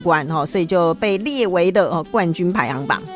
关所以就被列为的冠军排行榜。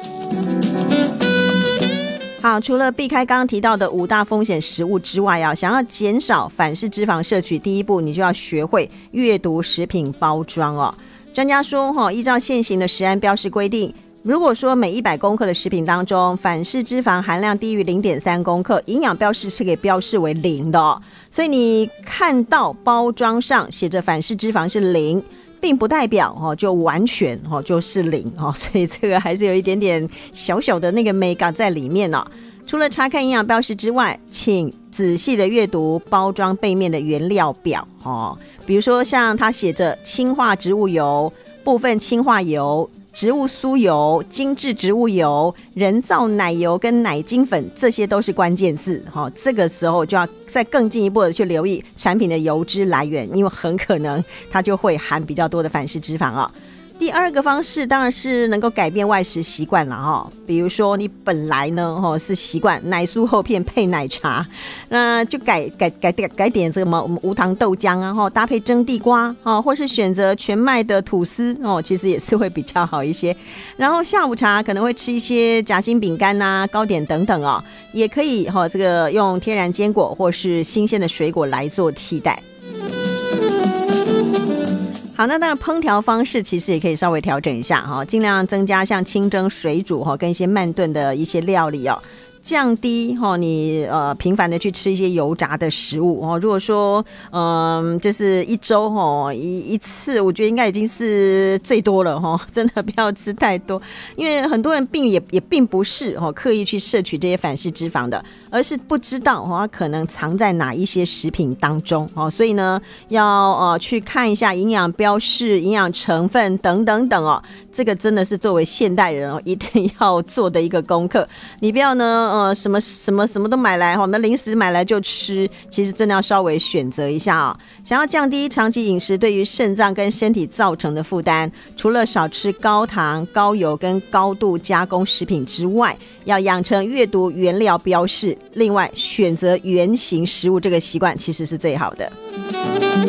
好，除了避开刚刚提到的5大风险食物之外想要减少反式脂肪摄取，第一步你就要学会阅读食品包装专家说依照现行的食安标示规定，如果说每100公克的食品当中反式脂肪含量低于 0.3 公克，营养标示是可以标示为0的所以你看到包装上写着反式脂肪是0，并不代表就完全就是0所以这个还是有一点点小小的那个美感在里面除了查看营养标示之外，请仔细的阅读包装背面的原料表比如说像它写着氢化植物油、部分氢化油、植物酥油、精致植物油、人造奶油跟奶精粉，这些都是关键字这个时候就要再更进一步的去留意产品的油脂来源，因为很可能它就会含比较多的反式脂肪第二个方式当然是能够改变外食习惯了比如说你本来呢是习惯奶酥厚片配奶茶，那就改点这个无糖豆浆搭配蒸地瓜或是选择全麦的吐司其实也是会比较好一些。然后下午茶可能会吃一些夹心饼干糕点等等也可以这个用天然坚果或是新鲜的水果来做替代。好，那当然烹调方式其实也可以稍微调整一下尽量增加像清蒸、水煮跟一些慢炖的一些料理降低你频繁的去吃一些油炸的食物如果说就是一周一次，我觉得应该已经是最多了真的不要吃太多，因为很多人也并不是刻意去摄取这些反式脂肪的，而是不知道它可能藏在哪一些食品当中所以呢要去看一下营养标示、营养成分等等等这个真的是作为现代人一定要做的一个功课。你不要呢什么都买来我们零食买来就吃，其实真的要稍微选择一下想要降低长期饮食对于肾脏跟身体造成的负担，除了少吃高糖、高油跟高度加工食品之外，要养成阅读原料标示，另外选择原型食物这个习惯其实是最好的。